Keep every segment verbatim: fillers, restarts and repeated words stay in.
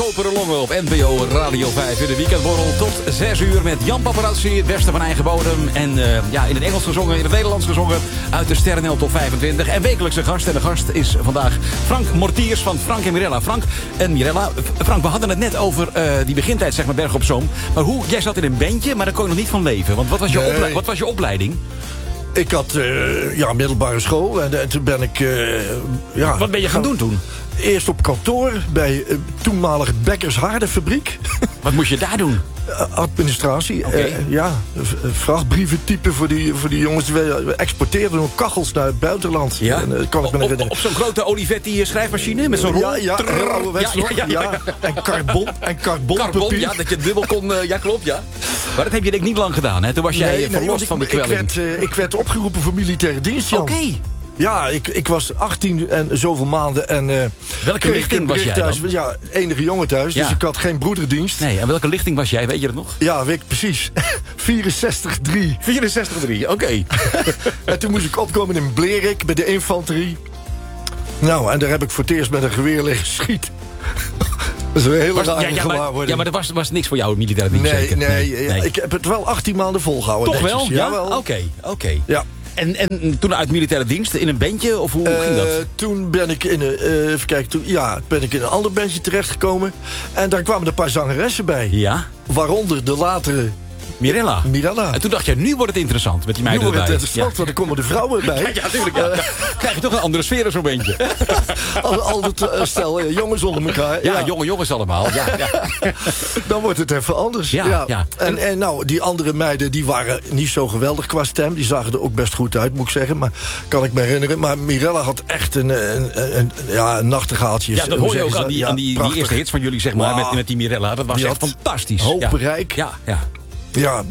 Opere Longen op N P O Radio vijf in de weekendborrel tot zes uur met Jan Paparazzi, het beste van eigen bodem. En uh, ja, in het Engels gezongen, in het Nederlands gezongen uit de Sterrenhel Top vijfentwintig. En wekelijkse gast. En de gast is vandaag Frank Mortiers van Frank en Mirella. Frank en Mirella, Frank, we hadden het net over uh, die begintijd, zeg maar, Berg op Zoom. Maar hoe, jij zat in een bandje, maar daar kon je nog niet van leven. Want wat was je, nee. ople- wat was je opleiding? Ik had uh, ja, middelbare school en, en toen ben ik... Uh, ja, Wat ben je gaan doen toen? Eerst op kantoor bij uh, toenmalige Bekkers Haardenfabriek. Wat moest je daar doen? Uh, administratie. Okay. Uh, ja, v- vrachtbrieven typen voor die, voor die jongens. We exporteerden nog kachels naar het buitenland. Ja? En, uh, kan ik me op, herinneren. op, op zo'n grote Olivetti schrijfmachine met zo'n rol? Ja, ja, Trrr. heel ouderwets ja, nog. ja, ja, ja. Ja. En carbon, en carbonpapier. Carbon, ja, dat je dubbel kon... Uh, ja, klopt, ja. Maar dat heb je denk ik niet lang gedaan, hè? Toen was jij Nee, nee, verlost nee, van de ik, ik, kwelling. werd, uh, ik werd opgeroepen voor militaire dienst, Jan. Oké. Okay. Ja, ik, ik was achttien en zoveel maanden. En, uh, welke lichting was jij thuis, dan? Ja, enige jongen thuis, ja. dus ik had geen broederdienst. Nee, en welke lichting was jij, weet je dat nog? Ja, weet ik precies. vierenzestig drie. vierenzestig drie, oké. Okay. En toen moest ik opkomen in Blerik bij de infanterie. Nou, en daar heb ik voor het eerst met een geweer liggen schieten. Dat is een hele was, rare ja, ja, maar, gewaarwording. ja, maar dat was, was niks voor jou, militaire dienst, nee, zeker? nee, nee, ja, nee. Ik heb het wel achttien maanden volgehouden. Toch netjes. wel? Ja, Jawel. oké, okay, oké. Okay. Ja. En, en toen uit militaire dienst, in een bandje, of hoe uh, ging dat? Toen ben ik in een, uh, even kijken, toen, ja, ben ik in een ander bandje terechtgekomen. En daar kwamen er een paar zangeressen bij. Ja? Waaronder de latere... Mirella. Mirella. En toen dacht je, nu wordt het interessant met die meiden erbij. Nu wordt erbij. het interessant, ja. Want er komen de vrouwen bij. Ja, ja, natuurlijk. Ja. Dan krijg je toch een andere sfeer zo'n beetje. al, al het uh, stel uh, jongens onder elkaar. Ja, Ja, jonge jongens allemaal. Ja, ja. Dan wordt het even anders. Ja, ja. ja. En, en nou, die andere meiden die waren niet zo geweldig qua stem. Die zagen er ook best goed uit, moet ik zeggen. Maar kan ik me herinneren. Maar Mirella had echt een, een, een, een, ja, een nachtegaaltje. Ja, dat hoor je ook aan die, ja, aan die, die eerste hits van jullie, zeg maar, wow. met, met die Mirella. Dat was die echt fantastisch. Hoopbereik. Ja, ja. ja. Ja.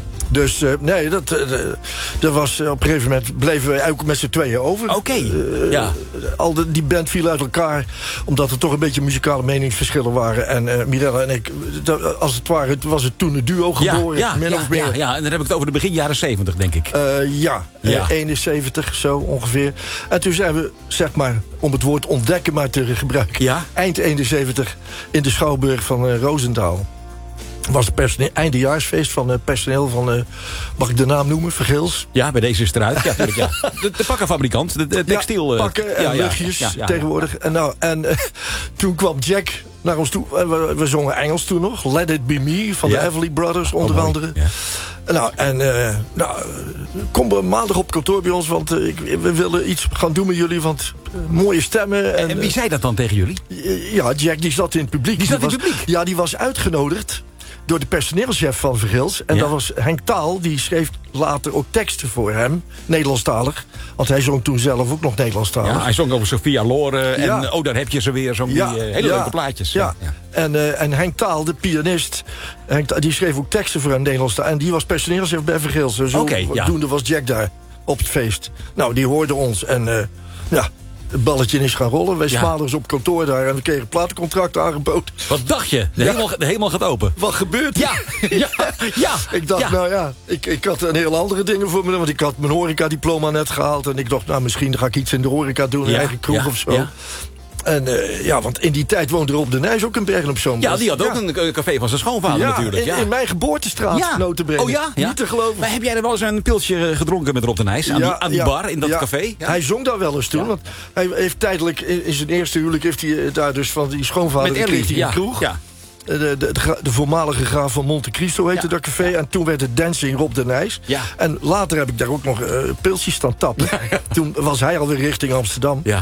Dus uh, nee, dat, uh, dat was uh, op een gegeven moment bleven we ook met z'n tweeën over. Oké, okay. uh, ja. Al de, die band viel uit elkaar, omdat er toch een beetje muzikale meningsverschillen waren. En uh, Mirella en ik, dat, als het ware, was het toen een duo geboren, ja, ja, min ja, of meer. Ja, ja, en dan heb ik het over de begin jaren zeventig, denk ik. Uh, ja, ja. Uh, eenenzeventig zo ongeveer. En toen zijn we, zeg maar, om het woord ontdekken maar te gebruiken, ja? eind eenenzeventig in de Schouwburg van uh, Roosendaal. Was het personeel, eindejaarsfeest van het personeel van, uh, mag ik de naam noemen, Vergeels? Ja, bij deze is het eruit. Ja, natuurlijk, ja. De, de pakkenfabrikant, de, de textiel. Ja, pakken en ja, luchtjes ja, ja, ja, tegenwoordig. Ja. En, nou, en uh, toen kwam Jack naar ons toe. We, we zongen Engels toen nog. Let It Be Me van ja. de Everly Brothers, onder oh, andere. Ja. Nou, en uh, nou, kom maandag op kantoor bij ons, want uh, ik, we willen iets gaan doen met jullie, want uh, mooie stemmen. En, en wie zei dat dan tegen jullie? Uh, ja, Jack, die zat in het publiek. Die zat die in het was, publiek? Ja, die was uitgenodigd door de personeelschef van Vergeels. En ja. dat was Henk Taal, die schreef later ook teksten voor hem, Nederlandstalig. Want hij zong toen zelf ook nog Nederlandstalig. Ja, hij zong over Sophia Loren en ja. oh, daar heb je ze weer, zo'n ja. die, uh, hele ja. leuke plaatjes. Ja. Ja. En, uh, en Henk Taal, de pianist, Henk, die schreef ook teksten voor hem Nederlandstalig. En die was personeelschef bij Vergeels. Zo okay, ja. doende was Jack daar op het feest. Nou, die hoorde ons en uh, ja... Het balletje is gaan rollen. Wij ja. smalden eens op kantoor daar en we kregen een platencontract aangeboden. Wat dacht je? De, ja. hemel, de hemel gaat open. Wat gebeurt er? Ja, ja, ja. Ik dacht, ja. nou ja, ik, ik had een heel andere dingen voor me. Want ik had mijn horeca-diploma net gehaald. En ik dacht, nou misschien ga ik iets in de horeca doen. Een ja. eigen kroeg ja. of zo. Ja. En uh, ja, want in die tijd woonde er op de Nijs ook een Bergen op Zoom. Ja, die had ook ja. een café van zijn schoonvader ja, natuurlijk. Ja, in, in mijn geboortestraat, ja. notabene. Oh ja? ja? Niet te geloven. Maar heb jij er wel eens een pilsje gedronken met Rob de Nijs? Aan, ja, die, aan die ja, bar, in dat ja. café? Ja. Hij zong daar wel eens toen. Ja. Want hij heeft tijdelijk, in, in zijn eerste huwelijk... heeft hij daar dus van die schoonvader... Met Ellie, ja. een kroeg. Ja. De, de, de, de voormalige graaf van Monte Cristo heette ja. dat café. Ja. En toen werd het Dancing Rob de Nijs. Ja. En later heb ik daar ook nog uh, pilsjes staan tappen. Ja, ja. Toen was hij alweer richting Amsterdam. Ja.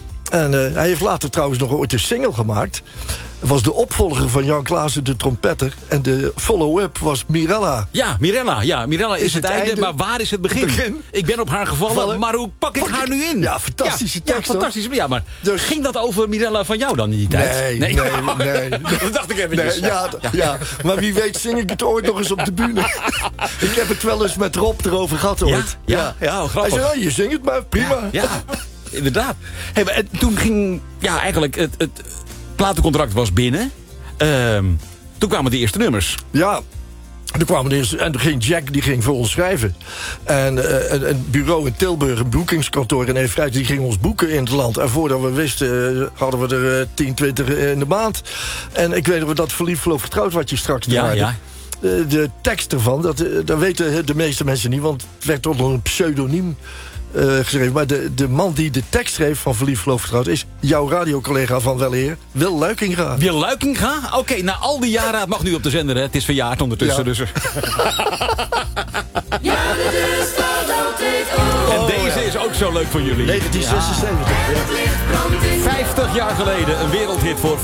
En uh, hij heeft later trouwens nog ooit een single gemaakt. Dat was de opvolger van Jan Klaassen, de trompetter. En de follow-up was Mirella. Ja, Mirella. Ja, Mirella is, is het, het einde, einde, maar waar is het begin? begin? Ik ben op haar gevallen, Vallen. maar hoe pak ik pak haar nu in? Ja, fantastische ja, tekst. Ja, fantastisch. Ja, maar dus, ging dat over Mirella van jou dan in die tijd? Nee, nee, nee. nee. Dat dacht ik eventjes. Nee, ja, ja. ja, maar wie weet zing ik het ooit nog eens op de bühne. Ik heb het wel eens met Rob erover gehad ooit. Ja, ja, ja. ja grappig. Hij zei, je zingt het maar, prima. Ja, ja. Inderdaad. Hey, maar toen ging, ja, eigenlijk het, het platencontract was binnen. Um, toen kwamen de eerste nummers. Ja. Er kwam eerst, en er ging Jack, die ging voor ons schrijven. En uh, een, een bureau in Tilburg, een boekingskantoor in Eefruit, die ging ons boeken in het land. En voordat we wisten, uh, hadden we er uh, tien, twintig in de maand. En ik weet nog dat Verliefd, Verloofd, Vertrouwd, wat je straks draaide. Ja, ja. Uh, de tekst ervan, dat, uh, dat weten de meeste mensen niet, want het werd onder een pseudoniem Uh, geschreven. Maar de, de man die de tekst schreef van Verliefd, Verloofd, Vertrouwd is jouw radiocollega van weleer, Wil Luikinga. Wil Luikinga? Oké, okay, na al die jaren, het mag nu op de zender, hè? Het is verjaard ondertussen. Ja. Dus. Ja, de staat altijd op. En deze is ook zo leuk voor jullie. negentien zesenzeventig. Ja. vijftig jaar geleden een wereldhit voor